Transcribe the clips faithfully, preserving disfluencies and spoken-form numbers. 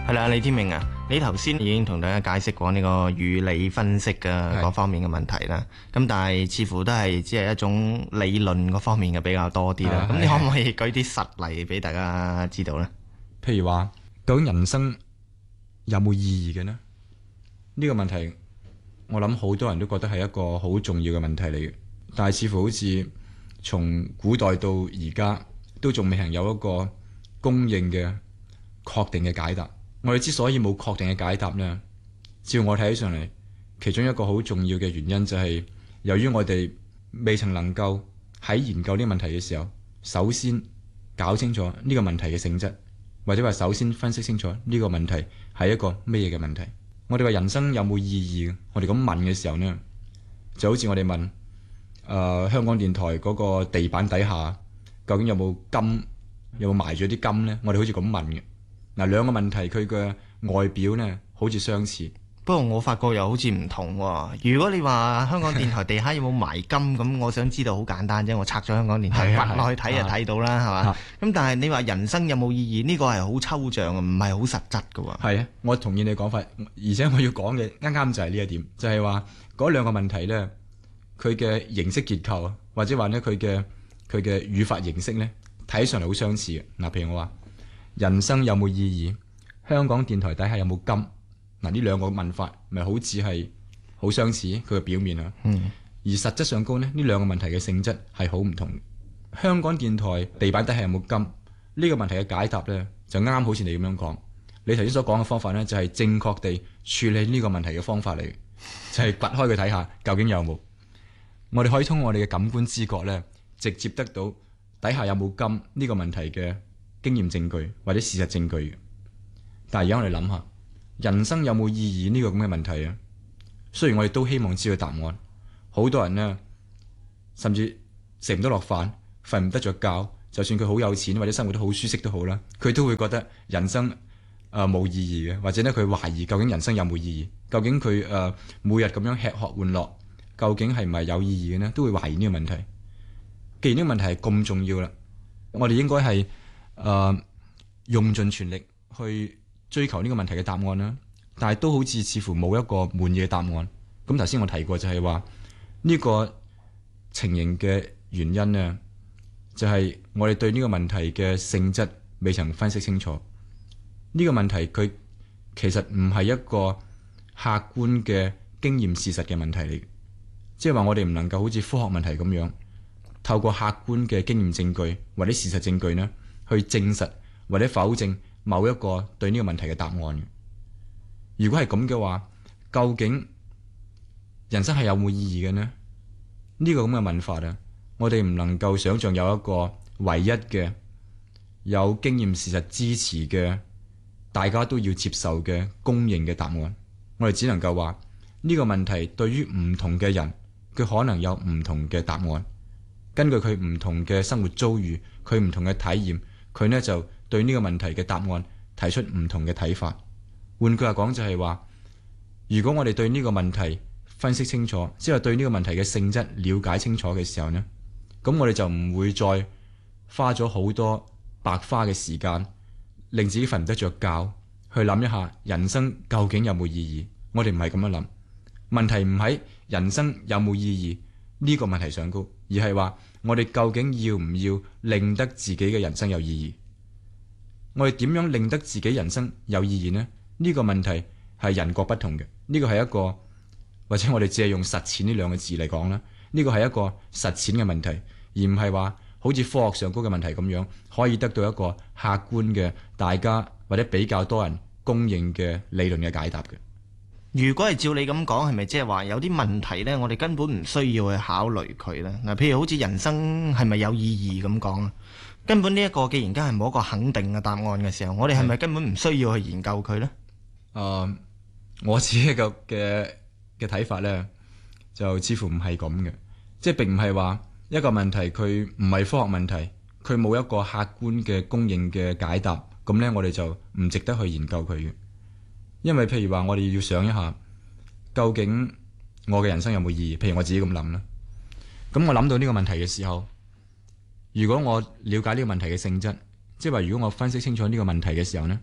係啦，李天命啊，你頭先已經同大家解釋過呢個語理分析嘅嗰方面嘅問題啦。咁但係似乎都係只係一種理論嗰方面嘅比較多啲啦。咁、啊、你可唔可以舉啲實例俾大家知道呢？ 譬如話，究竟人生有冇意義嘅呢？呢、呢個問題，我諗好多人都覺得係一個好重要嘅問題嚟嘅。但係似乎好似從古代到而家，都仲未曾有一個公認嘅確定嘅解答。我哋之所以冇確定嘅解答呢，照我睇起上嚟，其中一個好重要嘅原因就係由於我哋未曾能夠喺研究呢個問題嘅時候，首先搞清楚呢個問題嘅性質，或者話首先分析清楚呢個問題係一個咩嘢嘅問題。我哋話人生有冇意義？我哋咁問嘅時候呢，就好似我哋問誒、呃、香港電台嗰個地板底下究竟有冇金，有冇埋咗啲金呢？我哋好似咁問嘅。嗱，兩個問題佢嘅外表呢好似相似， 不過我發覺又好似唔同喎。如果你話香港電台地下有冇埋金咁，我想知道好簡單啫，我拆咗香港電台掘落去睇就睇到啦，係嘛？咁但係你話人生有冇意義？呢個係好抽象嘅，唔係好實質嘅喎。 係啊，我同意你講法，而且我要講嘅啱啱就係呢一點，就係話嗰兩個問題呢，佢嘅形式結構或者話呢佢嘅佢嘅語法形式呢，睇上嚟好相似嘅。嗱，譬如我話人生有冇意義？香港電台底下有冇金？嗱，呢兩個問法咪好似係好相似，佢嘅表面啊。嗯。而實質上高呢，呢兩個問題嘅性質係好唔同。香港電台地板底下有冇金？呢個問題嘅解答呢，就啱好似你咁樣講。你頭先所講嘅方法呢，就係正確地處理呢個問題嘅方法嚟，就係掘開佢睇下究竟有冇。我哋可以通過我哋嘅感官知覺呢，直接得到底下有冇金呢個問題嘅經驗證據或者事實證據。但係而家我哋諗下，人生有冇意義呢個咁嘅問題啊？雖然我哋都希望知道答案，好多人呢，甚至食唔得落飯，瞓唔得着覺，就算佢好有錢或者生活得好舒適都好啦，佢都會覺得人生誒冇、呃、意義嘅，或者呢，佢懷疑究竟人生有冇意義，究竟佢誒、呃、每日咁樣吃喝玩樂，究竟係唔係有意義嘅呢？都會懷疑呢個問題。既然呢個問題係咁重要啦，我哋應該係誒用盡全力去追求呢個問題嘅答案啦，但係都好似似乎冇一個滿意嘅答案。咁頭先我提過就係話呢個情形嘅原因呢，就係、是、我哋對呢個問題嘅性質未曾分析清楚。呢、這個問題佢其實唔係一個客觀嘅經驗事實嘅問題嚟，即係話我哋唔能夠好似科學問題咁樣透過客觀嘅經驗證據或者事實證據呢去證實或者否證某一個對呢個問題嘅答案。如果係咁嘅話，究竟人生係有冇意義嘅呢？呢、這個咁嘅問法啊，我哋唔能夠想象有一個唯一嘅有經驗事實支持嘅，大家都要接受嘅公認嘅答案。我哋只能夠話呢個問題對於唔同嘅人，佢可能有唔同嘅答案。根據佢唔同嘅生活遭遇，佢唔同嘅體驗，佢呢就對呢個問題嘅答案提出唔同嘅睇法。換句話講就係話，如果我哋對呢個問題分析清楚，即係對呢個問題嘅性質了解清楚嘅時候呢，咁我哋就唔會再花咗好多白花嘅時間，令自己瞓唔得着覺，去諗一下人生究竟有冇意義。我哋唔係咁樣諗，問題唔喺人生有冇意義呢個問題上高，而係話我哋究竟要唔要令得自己嘅人生有意義？我哋點樣令得自己人生有意義呢？呢個問題係人各不同嘅，呢個係一個，或者我哋借用實踐呢兩個字嚟講啦，呢個係一個實踐嘅問題，而唔係話好似科學上高嘅問題咁樣可以得到一個客觀嘅大家或者比較多人公認嘅理論嘅解答嘅。 如果係照你咁講，係咪即係話有啲問題呢？我哋根本唔需要去考慮佢呢？嗱，譬如好似人生係咪有意義咁講啊？根本呢一個既然間係冇一個肯定嘅答案嘅時候，我哋係咪根本唔需要去研究佢呢？ 誒、呃，我自己嘅嘅嘅睇法呢，就似乎唔係咁嘅，即係並唔係話一個問題佢唔係科學問題，佢冇一個客觀嘅公認嘅解答，咁呢，我哋就唔值得去研究佢嘅。因為譬如話我哋要想一下，究竟我嘅人生有冇意義？譬如我自己咁諗啦，咁我諗到呢個問題嘅時候，如果我了解呢個問題嘅性質，即係話如果我分析清楚呢個問題嘅時候呢，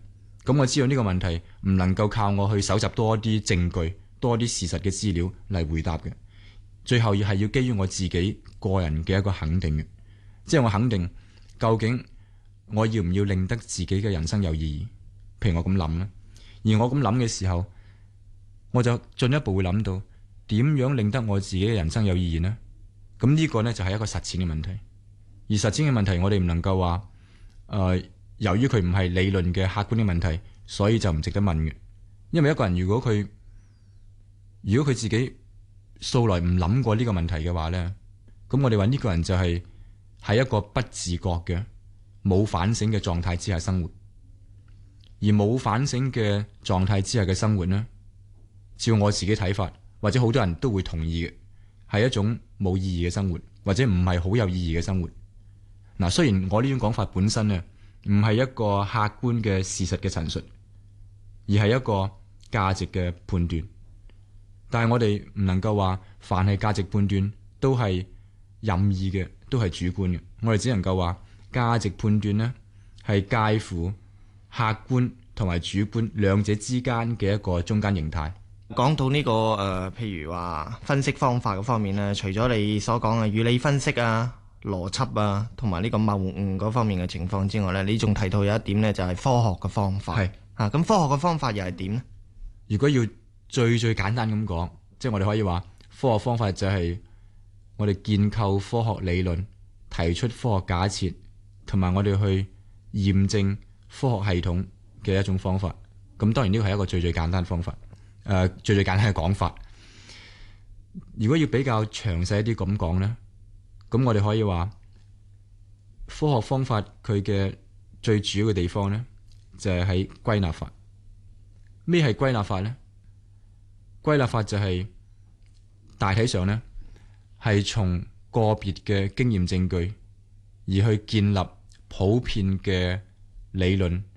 咁我知道呢個問題唔能夠靠我去搜集多啲證據、多啲事實嘅資料嚟回答嘅。最後要係要基於我自己個人嘅一個肯定嘅，即係我肯定究竟我要唔要令得自己嘅人生有意義？譬如我咁諗啦，而我咁諗嘅時候，我就進一步會諗到點樣令得我自己嘅人生有意義呢？咁呢個呢，就係一個實踐嘅問題。而實踐嘅問題，我哋唔能夠話誒，由於佢唔係理論嘅客觀嘅問題，所以就唔值得問嘅。因為一個人如果佢如果佢自己素來唔諗過呢個問題嘅話呢，咁我哋話呢個人就係喺一個不自覺嘅冇反省嘅狀態之下生活。而冇反省嘅狀態之下嘅生活呢，照我自己睇法，或者好多人都會同意嘅，係一種冇意義嘅生活，或者唔係好有意義嘅生活。嗱，雖然我呢種講法本身呢，唔係一個客觀嘅事實嘅陳述，而係一個價值嘅判斷，但係我哋唔能夠話凡係價值判斷都係任意嘅，都係主觀嘅。我哋只能夠話價值判斷呢係介乎客觀同埋主觀兩者之間嘅一個中間形態。 講到呢、這個誒、呃，譬如話分析方法嗰方面咧，除咗你所講嘅語理分析啊、邏輯啊，同埋呢個謬誤嗰方面嘅情況之外咧，你仲提到有一點咧，就係科學嘅方法。係啊，咁科學嘅方法又係點呢？ 如果要最最簡單咁講，即係我哋可以話科學方法就係我哋建構科學理論、提出科學假設，同埋我哋去驗證科學系統嘅一種方法。咁當然呢個係一個最最簡單嘅方法。誒、呃，最最簡單嘅講法，如果要比較詳細一啲咁講呢，咁我哋可以話科學方法佢嘅最主要嘅地方呢，就係喺歸納法。咩係歸納法呢？歸納法就係大體上呢，係從個別嘅經驗證據而去建立普遍嘅理論